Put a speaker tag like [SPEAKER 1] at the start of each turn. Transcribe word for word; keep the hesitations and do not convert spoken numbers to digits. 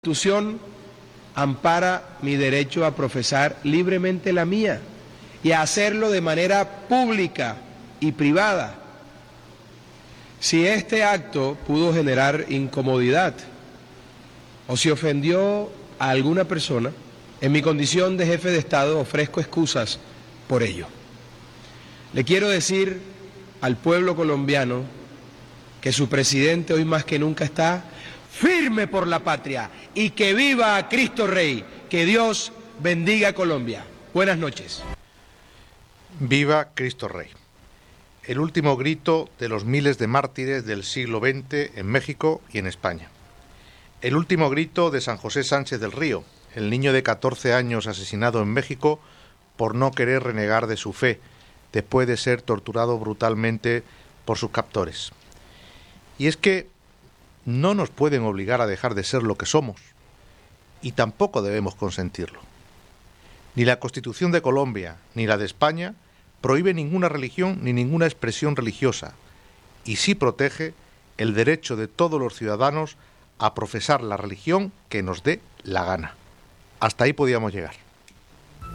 [SPEAKER 1] Constitución ampara mi derecho a profesar libremente la mía y a hacerlo de manera pública y privada. Si este acto pudo generar incomodidad o si ofendió a alguna persona, en mi condición de jefe de Estado ofrezco excusas por ello. Le quiero decir al pueblo colombiano que su presidente hoy más que nunca está firme por la patria y que viva Cristo Rey. Que Dios bendiga a Colombia. Buenas noches.
[SPEAKER 2] Viva Cristo Rey. El último grito de los miles de mártires del siglo veinte en México y en España. El último grito de San José Sánchez del Río, el niño de catorce años asesinado en México por no querer renegar de su fe, después de ser torturado brutalmente por sus captores. Y es que no nos pueden obligar a dejar de ser lo que somos, y tampoco debemos consentirlo. Ni la Constitución de Colombia ni la de España prohíbe ninguna religión ni ninguna expresión religiosa, y sí protege el derecho de todos los ciudadanos a profesar la religión que nos dé la gana. Hasta ahí podíamos llegar.